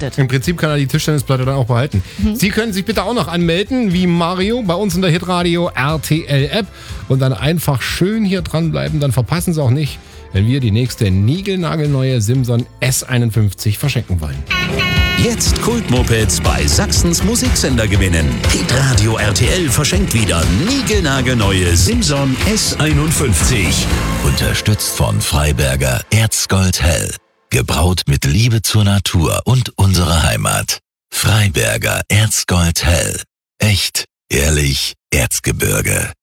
verarbeitet. Im Prinzip kann er die Tischtennisplatte dann auch behalten. Sie können sich bitte auch noch anmelden, wie Mario, bei uns in der Hitradio RTL-App und dann einfach schön hier dranbleiben. Dann verpassen Sie auch nicht, wenn wir die nächste niegelnagelneue Simson S51 verschenken wollen. Jetzt Kultmopeds bei Sachsens Musiksender gewinnen. Hitradio RTL verschenkt wieder niegelnagelneue Simson S51. Unterstützt von Freiberger Erzgold Hell. Gebraut mit Liebe zur Natur und unserer Heimat. Freiberger Erzgold Hell. Echt, ehrlich, Erzgebirge.